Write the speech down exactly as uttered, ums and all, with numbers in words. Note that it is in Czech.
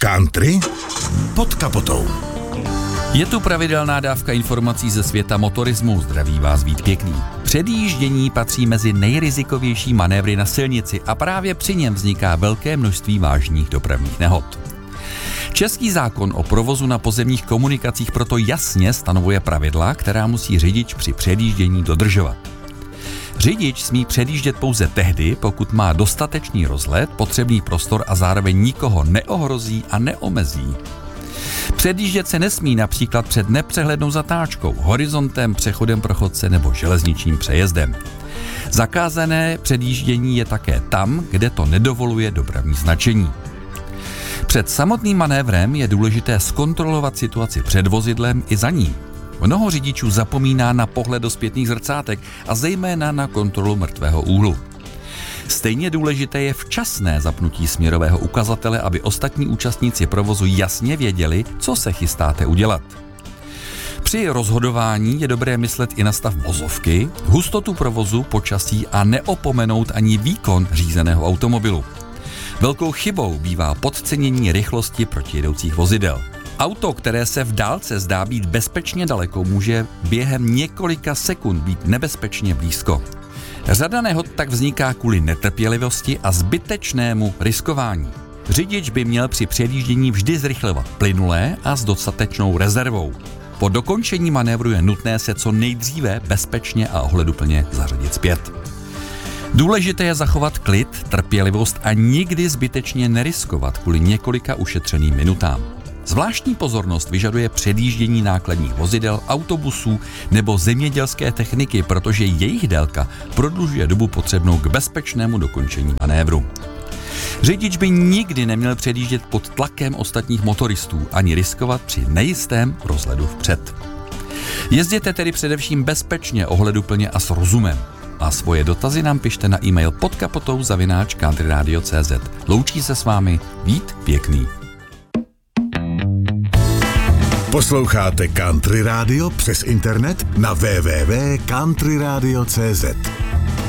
Country pod kapotou. Je tu pravidelná dávka informací ze světa motorismu. Zdraví vás Vít Pěkný. Předjíždění patří mezi nejrizikovější manévry na silnici a právě při něm vzniká velké množství vážných dopravních nehod. Český zákon o provozu na pozemních komunikacích proto jasně stanovuje pravidla, která musí řidič při předjíždění dodržovat. Řidič smí předjíždět pouze tehdy, pokud má dostatečný rozhled, potřebný prostor a zároveň nikoho neohrozí a neomezí. Předjíždět se nesmí například před nepřehlednou zatáčkou, horizontem, přechodem pro chodce nebo železničním přejezdem. Zakázané předjíždění je také tam, kde to nedovoluje dopravní značení. Před samotným manévrem je důležité zkontrolovat situaci před vozidlem i za ním. Mnoho řidičů zapomíná na pohled do zpětných zrcátek a zejména na kontrolu mrtvého úhlu. Stejně důležité je včasné zapnutí směrového ukazatele, aby ostatní účastníci provozu jasně věděli, co se chystáte udělat. Při rozhodování je dobré myslet i na stav vozovky, hustotu provozu, počasí a neopomenout ani výkon řízeného automobilu. Velkou chybou bývá podcenění rychlosti protijedoucích vozidel. Auto, které se v dálce zdá být bezpečně daleko, může během několika sekund být nebezpečně blízko. Řada nehod tak vzniká kvůli netrpělivosti a zbytečnému riskování. Řidič by měl při předjíždění vždy zrychlovat plynulé a s dostatečnou rezervou. Po dokončení manévru je nutné se co nejdříve bezpečně a ohleduplně zařadit zpět. Důležité je zachovat klid, trpělivost a nikdy zbytečně neriskovat kvůli několika ušetřeným minutám. Zvláštní pozornost vyžaduje předjíždění nákladních vozidel, autobusů nebo zemědělské techniky, protože jejich délka prodlužuje dobu potřebnou k bezpečnému dokončení manévru. Řidič by nikdy neměl předjíždět pod tlakem ostatních motoristů ani riskovat při nejistém rozhledu vpřed. Jezděte tedy především bezpečně, ohleduplně a s rozumem. A svoje dotazy nám pište na e-mail podkapotou zavináč country radio tečka cé zet. Loučí se s vámi Vít Pěkný. Posloucháte Country Radio přes internet na w w w tečka country radio tečka cé zet.